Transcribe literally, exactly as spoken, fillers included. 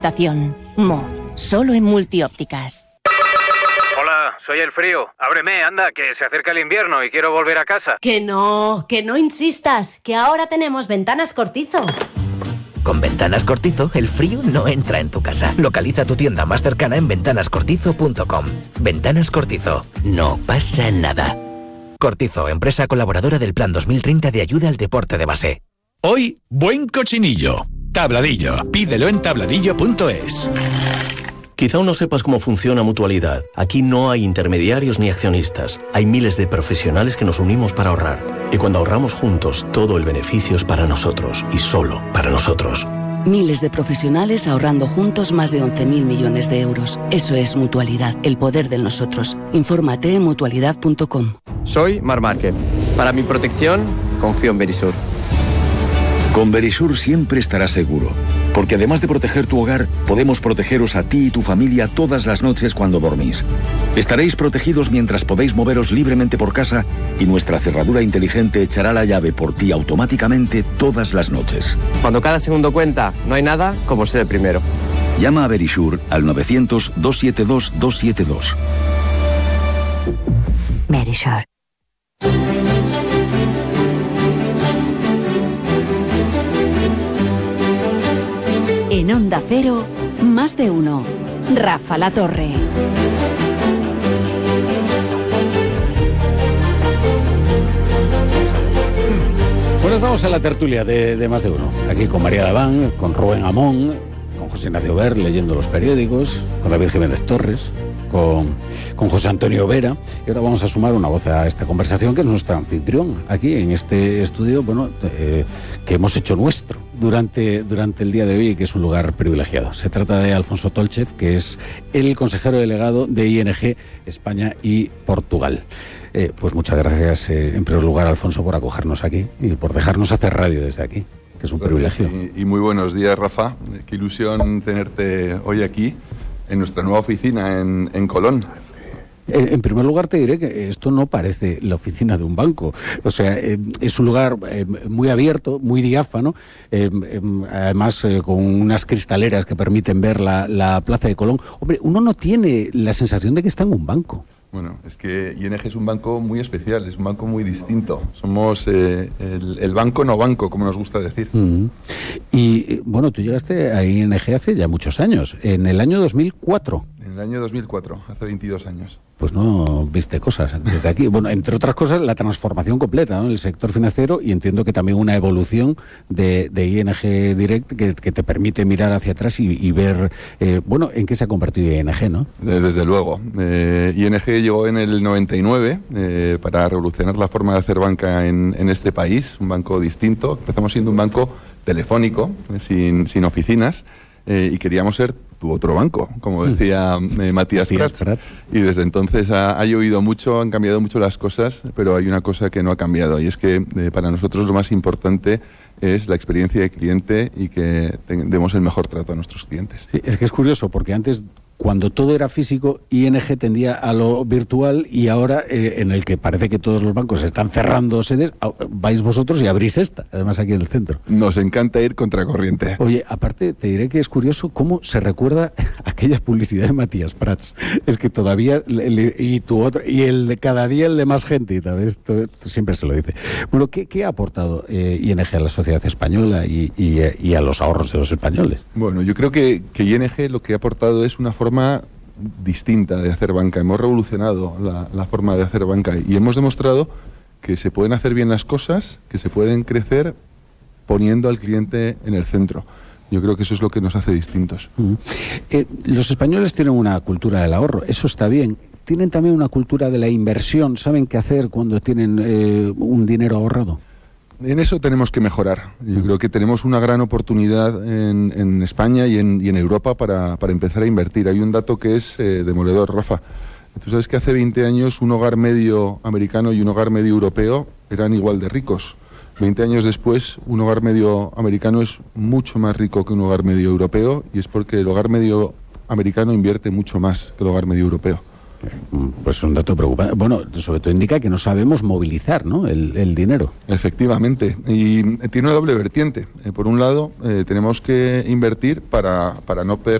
Mo, solo en Multiópticas. Hola, soy el frío. Ábreme, anda, que se acerca el invierno y quiero volver a casa. Que no, que no insistas, que ahora tenemos Ventanas Cortizo. Con Ventanas Cortizo, el frío no entra en tu casa. Localiza tu tienda más cercana en ventanas cortizo punto com. Ventanas Cortizo, no pasa nada. Cortizo, empresa colaboradora del Plan dos mil treinta de ayuda al deporte de base. Hoy, buen cochinillo. Tabladillo. Pídelo en tabladillo punto es. Quizá aún no sepas cómo funciona Mutualidad. Aquí no hay intermediarios ni accionistas. Hay miles de profesionales que nos unimos para ahorrar. Y cuando ahorramos juntos, todo el beneficio es para nosotros y solo para nosotros. Miles de profesionales ahorrando juntos más de once mil millones de euros. Eso es Mutualidad, el poder del nosotros. Infórmate en mutualidad punto com. Soy Mar Márquez. Para mi protección, confío en Verisur. Con Verisur siempre estarás seguro, porque además de proteger tu hogar, podemos protegeros a ti y tu familia todas las noches cuando dormís. Estaréis protegidos mientras podéis moveros libremente por casa y nuestra cerradura inteligente echará la llave por ti automáticamente todas las noches. Cuando cada segundo cuenta, no hay nada como ser el primero. Llama a Verisur al novecientos, doscientos setenta y dos, doscientos setenta y dos. Verisur. En Onda Cero, más de uno. Rafa La Torre. Bueno, estamos en la tertulia de, de Más de Uno. Aquí con María Daván, con Rubén Amón, con José Ignacio Ver leyendo los periódicos, con David Jiménez Torres, con, con José Antonio Vera. Y ahora vamos a sumar una voz a esta conversación, que es nuestro anfitrión aquí en este estudio, bueno, eh, que hemos hecho nuestro durante, durante el día de hoy y que es un lugar privilegiado. Se trata de Alfonso Tolchev, que es el consejero delegado de I N G España y Portugal. Eh, pues muchas gracias, eh, en primer lugar, Alfonso, por acogernos aquí y por dejarnos hacer radio desde aquí, que es un privilegio. Y, y muy buenos días, Rafa. Qué ilusión tenerte hoy aquí, en nuestra nueva oficina en, en Colón. Eh, en primer lugar te diré que esto no parece la oficina de un banco. O sea, eh, es un lugar eh, muy abierto, muy diáfano, eh, eh, además eh, con unas cristaleras que permiten ver la, la plaza de Colón. Hombre, uno no tiene la sensación de que está en un banco. Bueno, es que I N G es un banco muy especial, es un banco muy distinto. Somos eh, el, el banco no banco, como nos gusta decir. Mm. Y bueno, tú llegaste a I N G hace ya muchos años, en el año dos mil cuatro. En el año dos mil cuatro, hace veintidós años. Pues no viste cosas desde aquí. Bueno, entre otras cosas, la transformación completa, ¿no?, en el sector financiero, y entiendo que también una evolución de, de I N G Direct que, que te permite mirar hacia atrás y, y ver, eh, bueno, en qué se ha convertido I N G, ¿no? Desde luego. Eh, I N G llegó en el noventa y nueve eh, para revolucionar la forma de hacer banca en, en este país, un banco distinto. Empezamos siendo un banco telefónico, eh, sin, sin oficinas, eh, y queríamos ser tu otro banco, como decía eh, Matías Prats. Prats. Y desde entonces ha, ha llovido mucho, han cambiado mucho las cosas, pero hay una cosa que no ha cambiado, y es que eh, para nosotros lo más importante es la experiencia de cliente y que demos el mejor trato a nuestros clientes. Sí, es que es curioso, porque antes, cuando todo era físico, I N G tendía a lo virtual, y ahora, eh, en el que parece que todos los bancos están cerrando sedes, vais vosotros y abrís esta, además aquí en el centro. Nos encanta ir contracorriente. Oye, aparte, te diré que es curioso cómo se recuerda aquella publicidad de Matías Prats. Es que todavía, le, y tu otro, y el de cada día el de más gente, y tal vez, todo, siempre se lo dice. Bueno, ¿qué, qué ha aportado eh, I N G a la sociedad española y, y, y a los ahorros de los españoles? Bueno, yo creo que, que I N G lo que ha aportado es una forma distinta de hacer banca. Hemos revolucionado la, la forma de hacer banca y hemos demostrado que se pueden hacer bien las cosas, que se pueden crecer poniendo al cliente en el centro. Yo creo que eso es lo que nos hace distintos. Uh-huh. Eh, los españoles tienen una cultura del ahorro, eso está bien. Tienen también una cultura de la inversión, ¿saben qué hacer cuando tienen eh, un dinero ahorrado? En eso tenemos que mejorar. Yo creo que tenemos una gran oportunidad en, en España y en, y en Europa para, para empezar a invertir. Hay un dato que es eh, demoledor, Rafa. Tú sabes que hace veinte años un hogar medio americano y un hogar medio europeo eran igual de ricos. veinte años después, un hogar medio americano es mucho más rico que un hogar medio europeo, y es porque el hogar medio americano invierte mucho más que el hogar medio europeo. Pues es un dato preocupante. Bueno, sobre todo indica que no sabemos movilizar, ¿no?, el, el dinero. Efectivamente. Y tiene una doble vertiente. Eh, por un lado, eh, tenemos que invertir para, para no perder